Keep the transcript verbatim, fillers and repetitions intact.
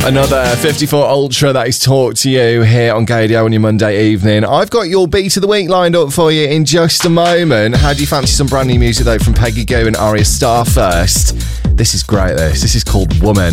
Another fifty-four Ultra that is Talk to You here on Gadio on your Monday evening. I've got your beat of the week lined up for you in just a moment. How do you fancy some brand new music though from Peggy Gou and Arya Starr first? This is great this. This is called Woman.